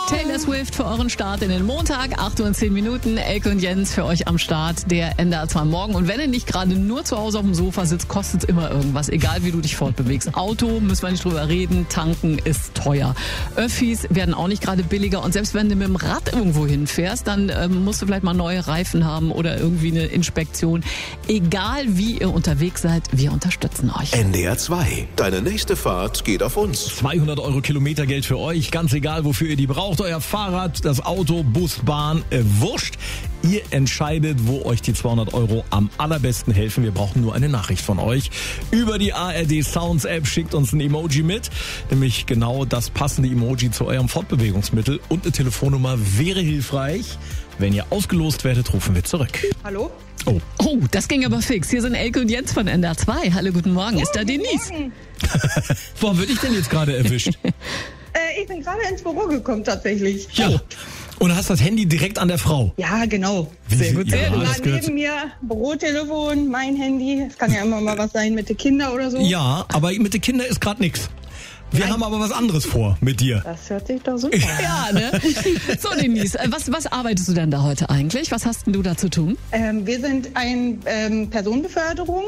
Taylor Swift für euren Start in den Montag, 8:10 Uhr. Elke und Jens für euch am Start, der NDR 2 Morgen. Und wenn ihr nicht gerade nur zu Hause auf dem Sofa sitzt, kostet es immer irgendwas, egal wie du dich fortbewegst. Auto, müssen wir nicht drüber reden, tanken ist teuer. Öffis werden auch nicht gerade billiger. Und selbst wenn du mit dem Rad irgendwo hinfährst, dann musst du vielleicht mal neue Reifen haben oder irgendwie eine Inspektion. Egal wie ihr unterwegs seid, wir unterstützen euch. NDR 2, deine nächste Fahrt geht auf uns. 200 € Kilometergeld für euch, ganz egal, wofür ihr die braucht. Euer Fahrrad, das Auto, Bus, Bahn, wurscht. Ihr entscheidet, wo euch die 200 € am allerbesten helfen. Wir brauchen nur eine Nachricht von euch. Über die ARD Sounds App schickt uns ein Emoji mit. Nämlich genau das passende Emoji zu eurem Fortbewegungsmittel. Und eine Telefonnummer wäre hilfreich. Wenn ihr ausgelost werdet, rufen wir zurück. Hallo? Oh, das ging aber fix. Hier sind Elke und Jens von NDR 2. Hallo, guten Morgen. Ist da Denise? Warum wird ich denn jetzt gerade erwischt? Ich bin gerade ins Büro gekommen, tatsächlich. Ja. Und hast das Handy direkt an der Frau? Ja, genau. Sehr gut, sehr gut. das gehört. Neben mir Bürotelefon, mein Handy. Es kann ja immer mal was sein mit den Kindern oder so. Ja, aber mit den Kindern ist gerade nix. Wir haben aber was anderes vor mit dir. Das hört sich doch super an. Ja, ne? So, Denise, was arbeitest du denn da heute eigentlich? Was hast denn du da zu tun? Wir sind ein Personenbeförderung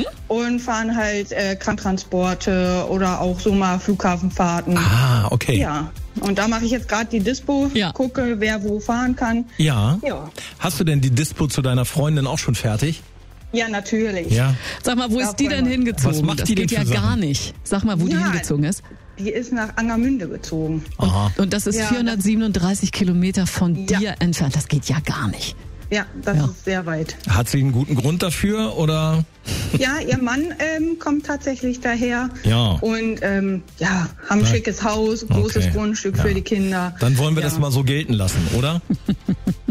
und fahren halt Kranktransporte oder auch so mal Flughafenfahrten. Ah, okay. Ja, und da mache ich jetzt gerade die Dispo, Ja. gucke, wer wo fahren kann. Ja. Ja, Hast du denn die Dispo zu deiner Freundin auch schon fertig? ja natürlich. Ja. Sag mal, wo Ja, ist die denn voll. hingezogen? Was macht das die denn geht ja für gar Sachen? nicht. Sag mal, wo die Ja. hingezogen ist. Die ist nach Angermünde gezogen. Aha. Und das ist Ja, 437 Kilometer von Ja. dir entfernt. Das geht ja gar nicht. Ja, das Ja. ist sehr weit. Hat sie einen guten Grund dafür oder? Ja, ihr Mann kommt tatsächlich daher. Ja. Und haben ein schickes Haus, großes Okay. Grundstück Ja. für die Kinder. Dann wollen wir Ja. das mal so gelten lassen, oder?